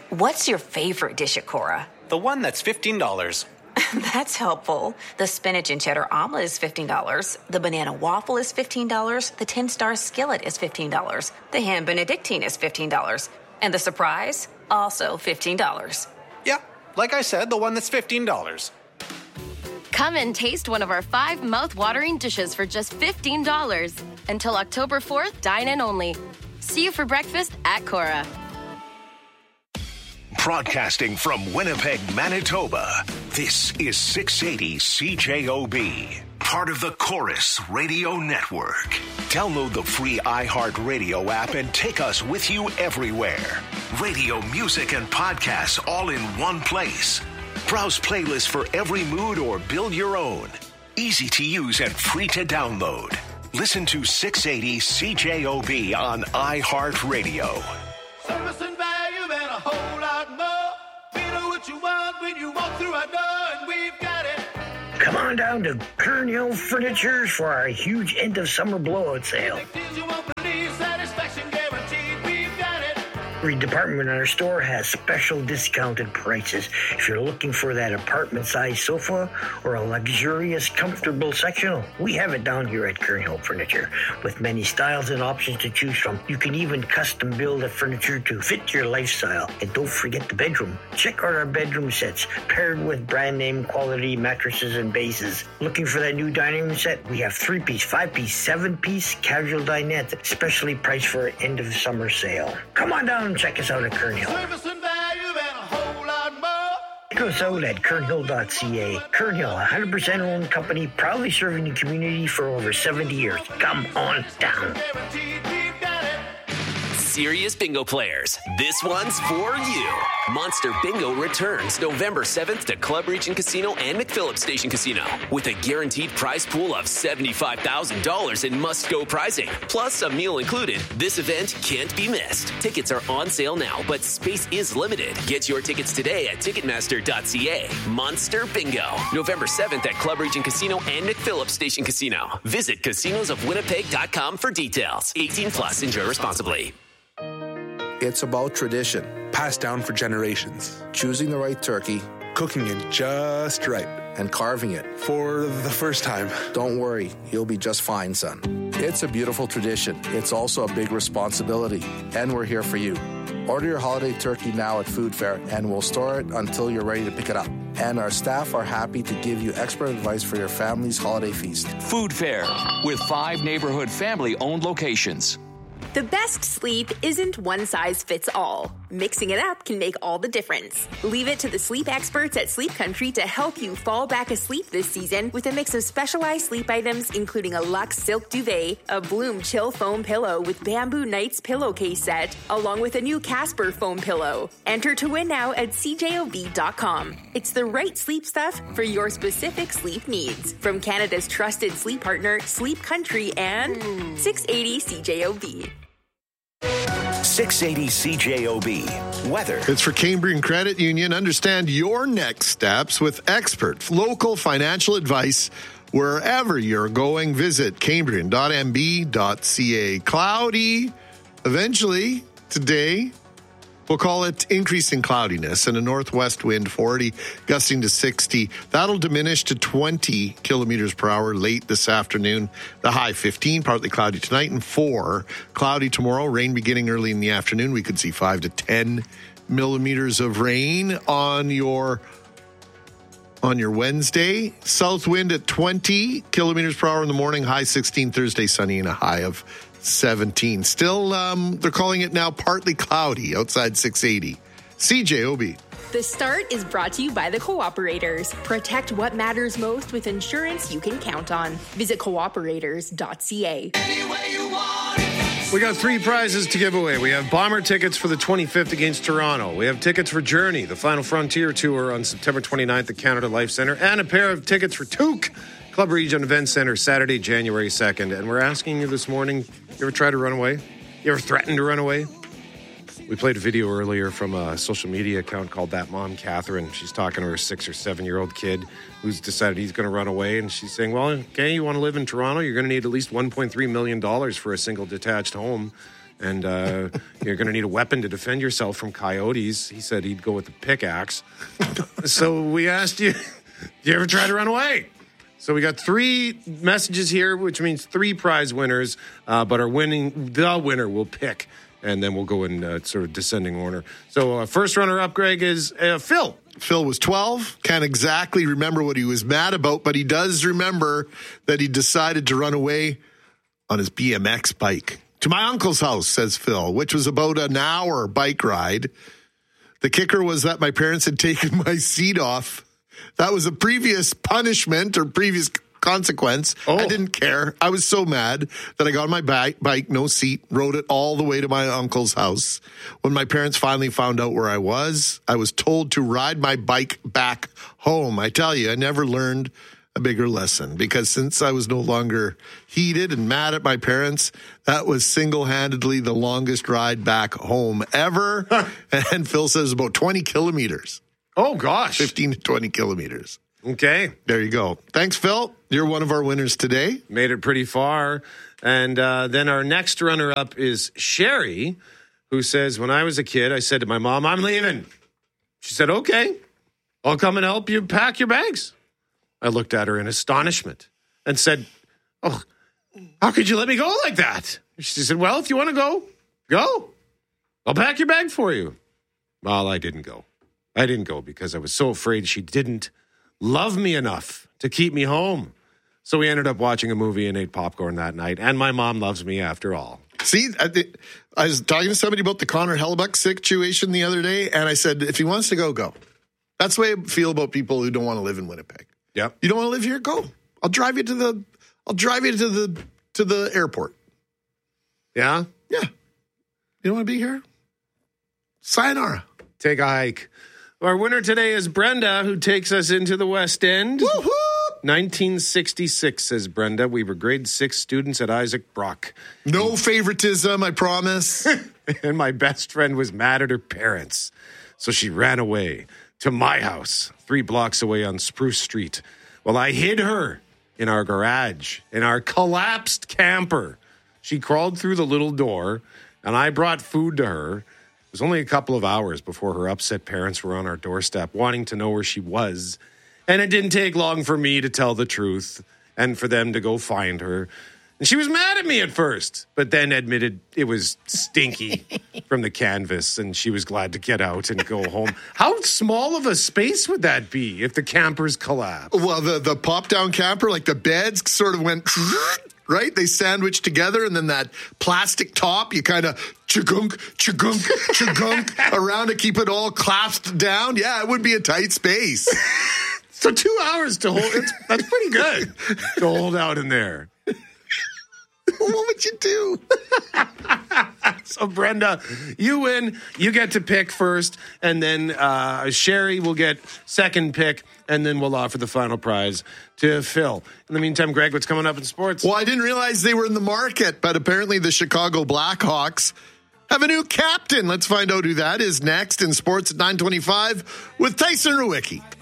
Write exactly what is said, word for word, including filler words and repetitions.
What's your favorite dish at Cora? The one that's fifteen dollars. That's helpful. The spinach and cheddar omelet is fifteen dollars. The banana waffle is fifteen dollars. The ten-star skillet is fifteen dollars. The ham benedictine is fifteen dollars. And the surprise, also fifteen dollars. Yeah, like I said, the one that's fifteen dollars. Come and taste one of our five mouth-watering dishes for just fifteen dollars. Until October fourth, dine in only. See you for breakfast at Cora. Broadcasting from Winnipeg, Manitoba, this is six eighty C J O B, part of the Chorus Radio Network. Download the free iHeartRadio app and take us with you everywhere. Radio, music, and podcasts all in one place. Browse playlists for every mood or build your own. Easy to use and free to download. Listen to six eighty C J O B on iHeartRadio. Service and value and a whole lot more. We know what you want when you walk through our door, and we've got it. Come on down to Kern Hill Furniture for our huge end of summer blowout sale. You won't believe, satisfaction guaranteed. We've got it. Every department in our store has special discounted prices. If you're looking for that apartment-sized sofa or a luxurious, comfortable sectional, we have it down here at Kern Hill Furniture. With many styles and options to choose from, you can even custom build the furniture to fit your lifestyle. And don't forget the bedroom. Check out our bedroom sets, paired with brand-name quality mattresses and bases. Looking for that new dining room set? We have three-piece, five-piece, seven-piece casual dinette, specially priced for an end-of-summer sale. Come on down and check us out at Kern Hill. Service and value and a whole lot more. Check us out at kernhill dot c a. Kern Hill, a one hundred percent owned company, proudly serving the community for over seventy years. Come on down. Guaranteed. We've got it. Serious bingo players, this one's for you. Monster Bingo returns November seventh to Club Region Casino and McPhillips Station Casino with a guaranteed prize pool of seventy-five thousand dollars in must-go prizing, plus a meal included. This event can't be missed. Tickets are on sale now, but space is limited. Get your tickets today at ticketmaster dot c a. Monster Bingo, November seventh at Club Region Casino and McPhillips Station Casino. Visit casinos of winnipeg dot com for details. eighteen plus, enjoy responsibly. It's about tradition, passed down for generations. Choosing the right turkey, Cooking it just right. and carving it. For the first time. Don't worry, you'll be just fine, son. It's a beautiful tradition. It's also a big responsibility, and we're here for you. Order your holiday turkey now at Food Fair, and we'll store it until you're ready to pick it up. And our staff are happy to give you expert advice for your family's holiday feast. Food Fair, with five neighborhood family-owned locations. The best sleep isn't one size fits all. Mixing it up can make all the difference. Leave it to the sleep experts at Sleep Country to help you fall back asleep this season with a mix of specialized sleep items, including a Luxe Silk Duvet, a Bloom Chill Foam Pillow with Bamboo Nights Pillowcase Set, along with a new Casper Foam Pillow. Enter to win now at c j o b dot com. It's the right sleep stuff for your specific sleep needs. From Canada's trusted sleep partner, Sleep Country and six eighty C J O B. six eighty C J O B. Weather. It's for Cambrian Credit Union. Understand your next steps with expert local financial advice wherever you're going. Visit cambrian dot m b dot c a. Cloudy eventually today. We'll call it increasing cloudiness and a northwest wind forty, gusting to sixty. That'll diminish to twenty kilometers per hour late this afternoon. The high fifteen, partly cloudy tonight, and four. Cloudy tomorrow, rain beginning early in the afternoon. We could see five to ten millimeters of rain on your on your Wednesday. South wind at twenty kilometers per hour in the morning, high sixteen Thursday, sunny and a high of seventeen. Still, um, they're calling it now partly cloudy outside six eighty. C J O B. The Start is brought to you by the Cooperators. Protect what matters most with insurance you can count on. Visit cooperators dot c a. We got three prizes to give away. We have Bomber tickets for the twenty-fifth against Toronto. We have tickets for Journey, the Final Frontier Tour on September twenty-ninth at Canada Life Centre, and a pair of tickets for Took, Club Region Event Center, Saturday, January second. And we're asking you this morning, you ever try to run away? You ever threatened to run away? We played a video earlier from a social media account called That Mom Catherine. She's talking to her six or seven-year-old kid who's decided he's going to run away. And she's saying, well, okay, you want to live in Toronto? You're going to need at least one point three million dollars for a single detached home. and uh, you're going to need a weapon to defend yourself from coyotes. He said he'd go with the pickaxe. So we asked you, do you ever try to run away? So we got three messages here, which means three prize winners, uh, but our winning, the winner will pick, and then we'll go in uh, sort of descending order. So uh, first runner-up, Greg, is uh, Phil. Phil was twelve. Can't exactly remember what he was mad about, but he does remember that he decided to run away on his B M X bike to my uncle's house, says Phil, which was about an hour bike ride. The kicker was that my parents had taken my seat off. That was a previous punishment or previous consequence. Oh. I didn't care. I was so mad that I got on my bike, bike, no seat, rode it all the way to my uncle's house. When my parents finally found out where I was, I was told to ride my bike back home. I tell you, I never learned a bigger lesson, because since I was no longer heated and mad at my parents, that was single-handedly the longest ride back home ever. And Phil says about twenty kilometers. Oh, gosh. fifteen to twenty kilometers. Okay. There you go. Thanks, Phil. You're one of our winners today. Made it pretty far. And uh, then our next runner-up is Sherry, who says, when I was a kid, I said to my mom, I'm leaving. She said, okay, I'll come and help you pack your bags. I looked at her in astonishment and said, oh, how could you let me go like that? She said, well, if you want to go, go. I'll pack your bag for you. Well, I didn't go. I didn't go because I was so afraid she didn't love me enough to keep me home. So we ended up watching a movie and ate popcorn that night. And my mom loves me after all. See, I, th- I was talking to somebody about the Connor Hellebuck situation the other day, and I said, if he wants to go, go. That's the way I feel about people who don't want to live in Winnipeg. Yep. You don't want to live here? Go. I'll drive you to the. I'll drive you to the to the airport. Yeah. Yeah. You don't want to be here? Sayonara. Take a hike. Our winner today is Brenda, who takes us into the West End. Woo-hoo! nineteen sixty-six, says Brenda. We were grade six students at Isaac Brock. No favoritism, I promise. And my best friend was mad at her parents. So she ran away to my house, three blocks away on Spruce Street. Well, I hid her in our garage, in our collapsed camper. She crawled through the little door, and I brought food to her. It was only a couple of hours before her upset parents were on our doorstep, wanting to know where she was. And it didn't take long for me to tell the truth and for them to go find her. And she was mad at me at first, but then admitted it was stinky from the canvas, and she was glad to get out and go home. How small of a space would that be if the campers collapsed? Well, the, the pop-down camper, like the beds sort of went, right? They sandwiched together, and then that plastic top, you kind of chugunk, chugunk, chugunk around to keep it all clasped down. Yeah, it would be a tight space. So two hours to hold, it's, that's pretty good to hold out in there. What would you do? So, Brenda, you win. You get to pick first, and then uh, Sherry will get second pick, and then we'll offer the final prize to Phil. In the meantime, Greg, what's coming up in sports? Well, I didn't realize they were in the market, but apparently the Chicago Blackhawks have a new captain. Let's find out who that is next in sports at nine twenty-five with Tyson Rewicki.